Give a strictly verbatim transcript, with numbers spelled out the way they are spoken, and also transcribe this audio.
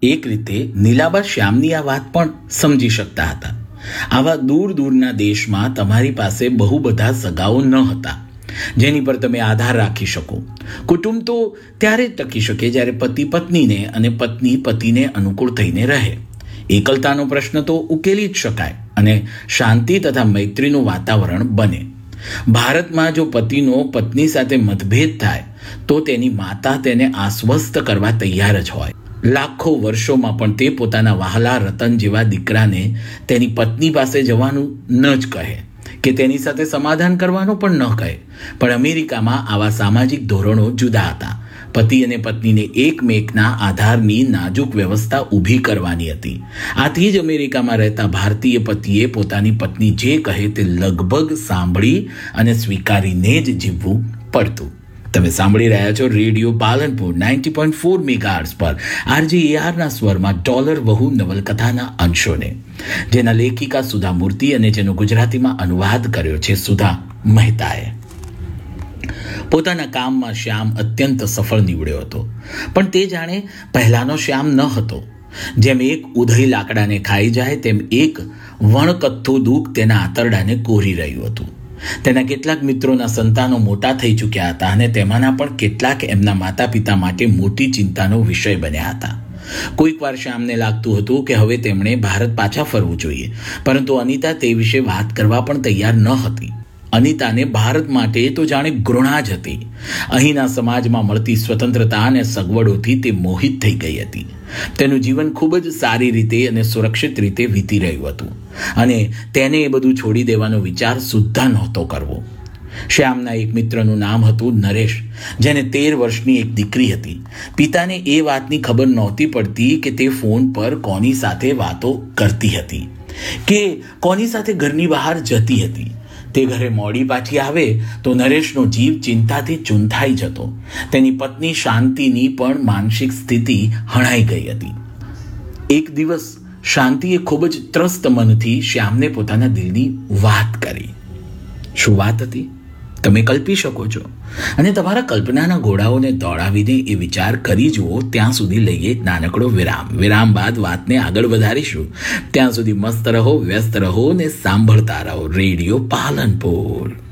એક રીતે નીલાબા શ્યામની આ વાત પણ સમજી શકતા હતા. આવા દૂર દૂરના દેશમાં તમારી પાસે બહુ બધા સગાઓ ન હતા જેની પર તમે આધાર રાખી શકો. કુટુંબ તો ત્યારે જ ટકી શકે જ્યારે પતિ પત્નીને અને પત્ની પતિને અનુકૂળ થઈને રહે. એકલતાનો પ્રશ્ન તો ઉકેલી જ શકાય અને શાંતિ તથા મૈત્રીનું વાતાવરણ બને. ભારતમાં જો પતિનો પત્ની સાથે મતભેદ થાય તો તેની માતા તેને આશ્વસ્ત કરવા તૈયાર જ હોય. લાખો વર્ષોમાં પણ તે પોતાના વહાલા રતન જેવા દીકરાને તેની પત્ની પાસે જવાનું ન જ કહે કે તેની સાથે સમાધાન કરવાનું પણ ન કહે. પણ અમેરિકામાં આવા સામાજિક ધોરણો જુદા હતા. પતિ અને પત્નીને એકમેકના આધારની નાજુક વ્યવસ્થા ઊભી કરવાની હતી. આથી જ અમેરિકામાં રહેતા ભારતીય પતિએ પોતાની પત્ની જે કહે તે લગભગ સાંભળી અને સ્વીકારીને જ જીવવું પડતું. તમે સાંભળી રહ્યા છો radio Palanpur ninety point four megahertz પર આરજે એઆરના સ્વરમાં ડોલર વહુ નવલકથાના અંશોને, જેના લેખિકા સુધા મૂર્તિ અને જેનો ગુજરાતીમાં અનુવાદ કર્યો છે સુધા મહેતાએ. પોતાના કામમાં શ્યામ અત્યંત સફળ નીવડ્યો હતો, પણ તે જાણે પહેલાનો શ્યામ ન હતો. જેમ એક ઉધઈ લાકડાને ખાઈ જાય તેમ એક વણકથ્થું દુઃખ તેના આંતરડાને કોરી રહ્યું હતું. તેના કેટલાક મિત્રોના સંતાનો મોટા થઈ ચૂક્યા હતા અને તેમાંના પણ કેટલાક એમના માતા પિતા માટે મોટી ચિંતાનો વિષય બન્યા હતા. કોઈક વાર શ્યામને લાગતું હતું કે હવે તેમણે ભારત પાછા ફરવું જોઈએ, પરંતુ અનિતા તે વિશે વાત કરવા પણ તૈયાર ન હતી. અનિતાને ભારત માટે તો જાણે ઘૃણા જ હતી. અહીંના સમાજમાં મળતી સ્વતંત્રતા અને સગવડોથી તે મોહિત થઈ ગઈ હતી. તેનું જીવન ખૂબ જ સારી રીતે અને સુરક્ષિત રીતે વીતી રહ્યું હતું અને તેને એ બધું છોડી દેવાનો વિચાર સુદ્ધા નહોતો કરવો. શ્યામના એક મિત્રનું નામ હતું નરેશ, જેને તેર વર્ષની એક દીકરી હતી. પિતાને એ વાતની ખબર નહોતી પડતી કે તે ફોન પર કોની સાથે વાતો કરતી હતી કે કોની સાથે ઘરની બહાર જતી હતી. તે ઘરે મોડી પાછી આવે તો નરેશનો જીવ ચિંતાથી ચૂંથાઈ જતો. તેની પત્ની શાંતિની પણ માનસિક સ્થિતિ હણાઈ ગઈ હતી. એક દિવસ શાંતિએ ખૂબ જ ત્રસ્ત મનથી શ્યામને પોતાના દિલની વાત કરી. શું વાત હતી તમે કલ્પી શકો છો, અને તમારા કલ્પનાના ઘોડાઓને દોડાવીને એ વિચાર કરી જુઓ. ત્યાં સુધી લઈએ એક નાનકડો વિરામ. વિરામ બાદ વાતને આગળ વધારીશું. ત્યાં સુધી મસ્ત રહો, વ્યસ્ત રહો ને સાંભળતા રહો રેડિયો પાલનપુર.